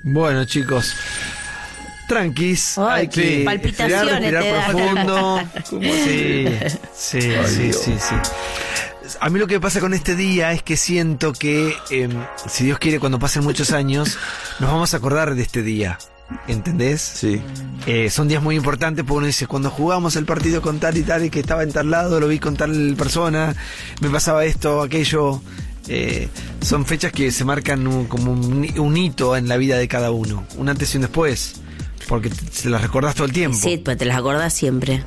Bueno, chicos, tranquis. Ay, hay que palpitaciones respirar profundo. Sí. A mí lo que pasa con este día es que siento que, si Dios quiere, cuando pasen muchos años, nos vamos a acordar de este día. ¿Entendés? Sí. Son días muy importantes porque uno dice, cuando jugamos el partido con tal y tal, y que estaba en tal lado, lo vi con tal persona, me pasaba esto, aquello. Son fechas que se marcan como un hito en la vida de cada uno, un antes y un después, porque se las recordás todo el tiempo. Sí, pues te las acordás siempre.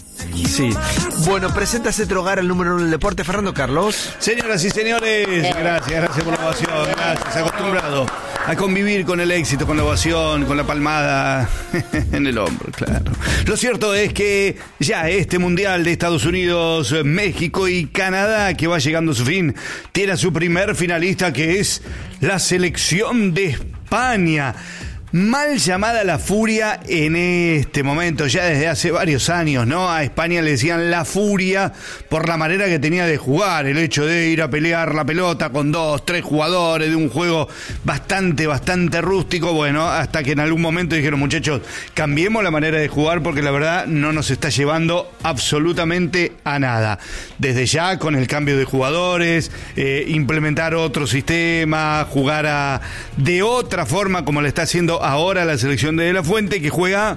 Sí. Bueno, presenta Cetro Hogar, el número 1 del deporte, Fernando Carlos. Señoras y señores, gracias por la ovación, gracias, acostumbrado a convivir con el éxito, con la ovación, con la palmada en el hombro, claro. Lo cierto es que ya este Mundial de Estados Unidos, México y Canadá, que va llegando a su fin, tiene a su primer finalista, que es la selección de España. Mal llamada la furia en este momento, ya desde hace varios años, ¿no? A España le decían la furia por la manera que tenía de jugar, el hecho de ir a pelear la pelota con 2, 3 jugadores, de un juego bastante rústico, bueno, hasta que en algún momento dijeron, muchachos, cambiemos la manera de jugar porque la verdad no nos está llevando absolutamente a nada. Desde ya con el cambio de jugadores, implementar otro sistema, jugar de otra forma como le está haciendo ahora la selección de la Fuente, que juega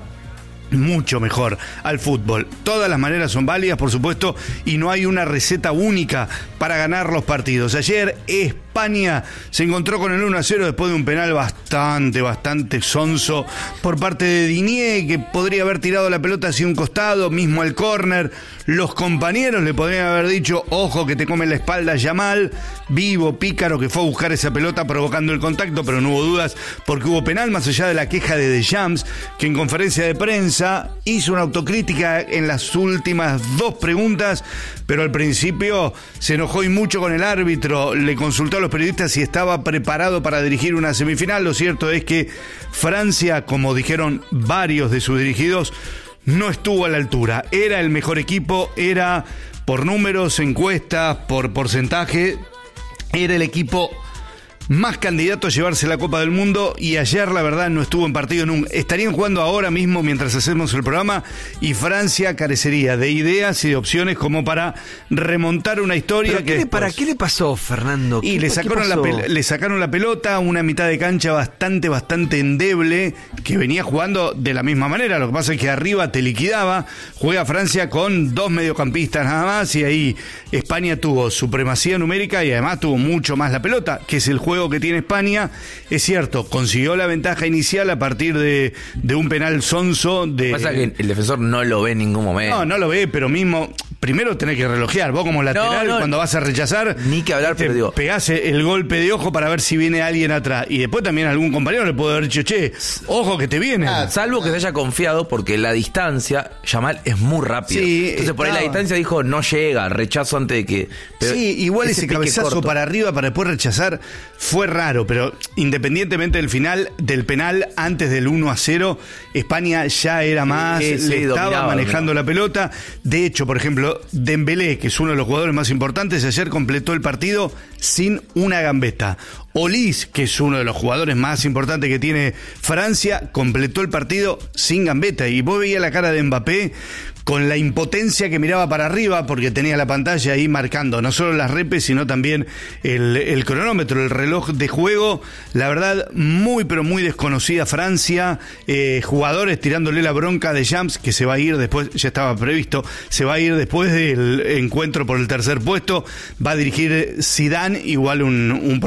mucho mejor al fútbol. Todas las maneras son válidas, por supuesto, y no hay una receta única para ganar los partidos. Ayer España se encontró con el 1-0 después de un penal bastante sonso por parte de Digne, que podría haber tirado la pelota hacia un costado, mismo al córner. Los compañeros le podrían haber dicho, ojo que te come la espalda Yamal, vivo, pícaro, que fue a buscar esa pelota provocando el contacto, pero no hubo dudas porque hubo penal, más allá de la queja de Deschamps, que en conferencia de prensa hizo una autocrítica en las últimas 2 preguntas, pero al principio se enojó y mucho con el árbitro, le consultó a los periodistas si estaba preparado para dirigir una semifinal. Lo cierto es que Francia, como dijeron varios de sus dirigidos, no estuvo a la altura. Era el mejor equipo, era por números, encuestas, por porcentaje, era el equipo más candidato a llevarse la Copa del Mundo, y ayer la verdad no estuvo en partido nunca. Estarían jugando ahora mismo mientras hacemos el programa y Francia carecería de ideas y de opciones como para remontar una historia. ¿Para qué le pasó, Fernando? Y le sacaron la pelota, una mitad de cancha bastante endeble, que venía jugando de la misma manera. Lo que pasa es que arriba te liquidaba. Juega Francia con 2 mediocampistas nada más, y ahí España tuvo supremacía numérica y además tuvo mucho más la pelota, que es el juego que tiene España. Es cierto, consiguió la ventaja inicial a partir de un penal sonso. Pasa que el defensor no lo ve en ningún momento. No lo ve, pero mismo primero tenés que relojear. Vos como lateral, cuando vas a rechazar, ni que hablar, pero digo, pegás el golpe de ojo para ver si viene alguien atrás. Y después también algún compañero le puede haber dicho, che, ojo que te viene. Salvo que se haya confiado, porque la distancia, Yamal es muy rápido. Sí, entonces por ahí la distancia dijo, no llega, rechazo antes de que... Pero sí, igual ese cabezazo corto para arriba para después rechazar fue raro, pero independientemente del penal, antes del 1-0, España ya era más, estaba manejando la pelota. De hecho, por ejemplo, Dembélé, que es uno de los jugadores más importantes, ayer completó el partido sin una gambeta. Olise, que es uno de los jugadores más importantes que tiene Francia, completó el partido sin gambeta. Y vos veías la cara de Mbappé con la impotencia, que miraba para arriba porque tenía la pantalla ahí marcando no solo las repes, sino también el cronómetro, el reloj de juego. La verdad, muy desconocida Francia. Jugadores tirándole la bronca de Deschamps, que se va a ir después, ya estaba previsto, se va a ir después del encuentro por el tercer puesto. Va a dirigir Zidane, igual un